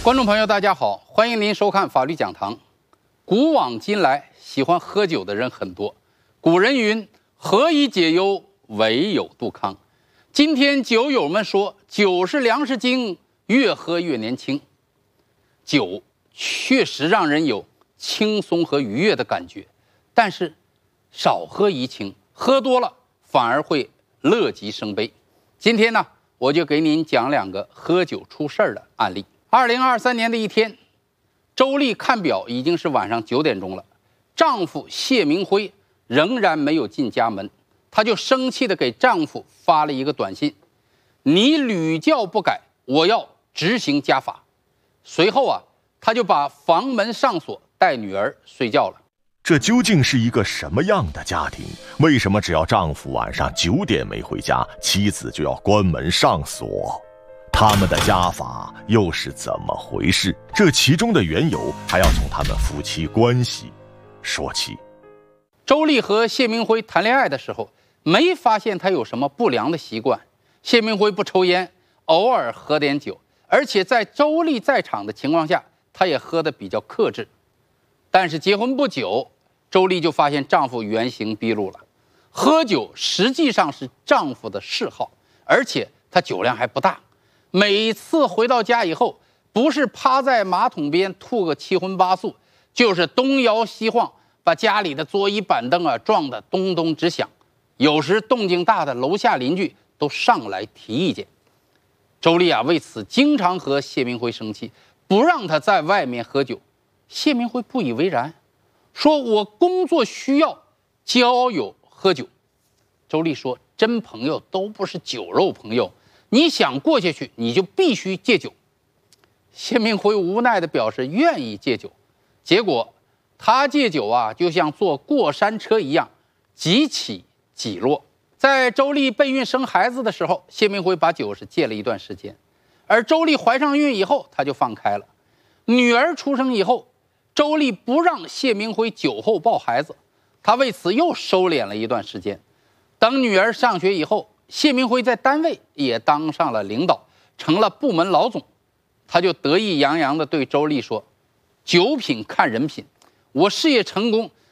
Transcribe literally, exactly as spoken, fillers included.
观众朋友，大家好，欢迎您收看法律讲堂。古往今来，喜欢喝酒的人很多。古人云：“何以解忧，唯有杜康。”今天酒友们说，酒是粮食精，越喝越年轻。酒确实让人有轻松和愉悦的感觉，但是少喝怡情，喝多了反而会乐极生悲。今天呢，我就给您讲两个喝酒出事儿的案例。二零二三年的一天，周丽看表已经是晚上九点钟了，丈夫谢明辉仍然没有进家门，她就生气地给丈夫发了一个短信：“你屡教不改，我要执行家法。”随后啊，她就把房门上锁，带女儿睡觉了。 这究竟是一个什么样的家庭？为什么只要丈夫晚上九点没回家，妻子就要关门上锁？他们的家法又是怎么回事？这其中的缘由还要从他们夫妻关系说起。 周丽和谢明辉谈恋爱的时候，没发现他有什么不良的习惯。谢明辉不抽烟，偶尔喝点酒，而且在周丽在场的情况下，他也喝得比较克制。但是结婚不久，周丽就发现丈夫原形毕露了。喝酒实际上是丈夫的嗜好，而且他酒量还不大。每次回到家以后，不是趴在马桶边吐个七荤八素，就是东摇西晃，把家里的桌椅板凳啊撞得咚咚直响。有时动静大的楼下邻居都上来提意见。周丽啊为此经常和谢明辉生气，不让他在外面喝酒。谢明辉不以为然，说：“我工作需要，交友喝酒。”周丽说：“真朋友都不是酒肉朋友，你想过下去，你就必须戒酒。”谢明辉无奈地表示愿意戒酒，结果他戒酒啊，就像坐过山车一样，几起几落。在周丽备孕生孩子的时候，谢明辉把酒是戒了一段时间，而周丽怀上孕以后，他就放开了。女儿出生以后，周丽不让谢明辉酒后抱孩子，他为此又收敛了一段时间。等女儿上学以后，谢明辉在单位也当上了领导，成了部门老总，他就得意洋洋地对周丽说：“酒品看人品，我事业成功，